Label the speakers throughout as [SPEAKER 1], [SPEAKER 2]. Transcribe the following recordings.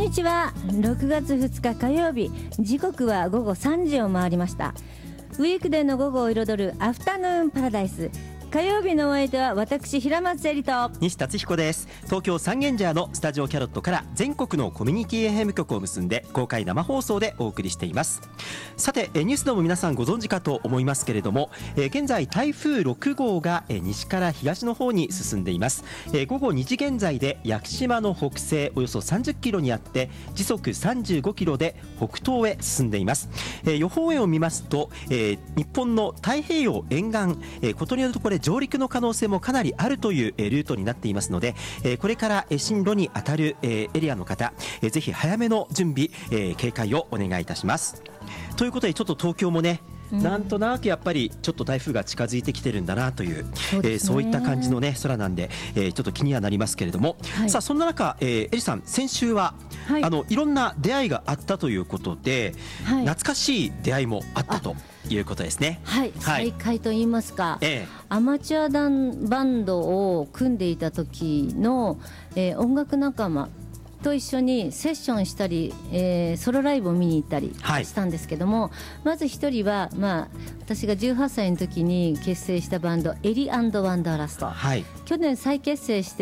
[SPEAKER 1] にちは。6月2日火曜日、時刻は午後3時を回りました。ウィークデーの午後を彩るアフタヌーンパラダイス。火曜日のお相手は私平松恵里と
[SPEAKER 2] 西達彦です。東京三軒茶屋のスタジオキャロットから全国のコミュニティ FM 局を結んで公開生放送でお送りしています。さてニュースでも皆さんご存知かと思いますけれども、現在台風6号が西から東の方に進んでいます。午後2時現在で屋久島の北西およそ30キロにあって時速35キロで北東へ進んでいます。予報円を見ますと、日本の太平洋沿岸、ことによるとこれ上陸の可能性もかなりあるというルートになっていますので、これから進路に当たるエリアの方、ぜひ早めの準備、警戒をお願いいたします。ということでちょっと東京もね、なんとなくやっぱりちょっと台風が近づいてきてるんだなという、そういった感じの、ね、空なんで、ちょっと気にはなりますけれども、はい、さあそんな中、エリさん先週は、はい、いろんな出会いがあったということで、はい、懐かしい出会いもあったということですね。
[SPEAKER 1] はい、再会といいますか、アマチュアバンドを組んでいた時の、音楽仲間と一緒にセッションしたり、ソロライブを見に行ったりしたんですけども、はい、まず一人は、私が18歳の時に結成したバンドエリ&ワンダーラスト、はい、去年再結成して、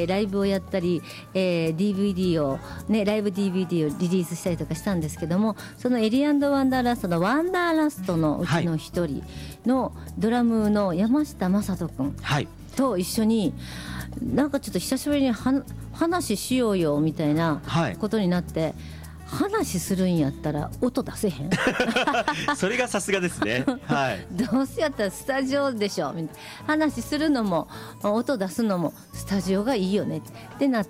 [SPEAKER 1] ライブをやったり、DVD を、ね、ライブ DVD をリリースしたりとかしたんですけども、そのエリ&ワンダーラストのワンダーラストのうちの一人のドラムの山下正人君と一緒に、なんかちょっと久しぶりに話しようよみたいなことになって、話するんやったら音出せへん
[SPEAKER 2] それがさすがですね、はい、
[SPEAKER 1] どうせやったらスタジオでしょみたいな、話するのも音出すのもスタジオがいいよねってなっ